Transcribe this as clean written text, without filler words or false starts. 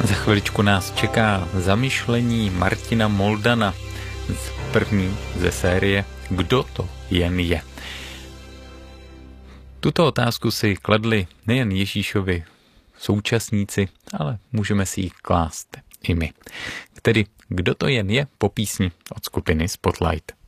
Za chviličku nás čeká zamyšlení Martina Moldana z první ze série Kdo to jen je. Tuto otázku si kladli nejen Ježíšovi současníci, ale můžeme si ji klást i my. Tedy kdo to jen je po písni od skupiny Spotlight.